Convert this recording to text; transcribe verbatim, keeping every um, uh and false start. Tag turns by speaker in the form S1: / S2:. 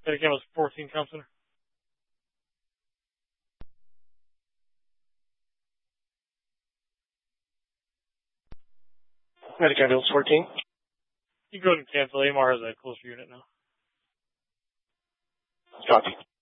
S1: That again was fourteen Comm Center.
S2: Medic ambulance fourteen.
S1: You can go ahead and cancel. A M R has a closer unit now.
S2: Copy.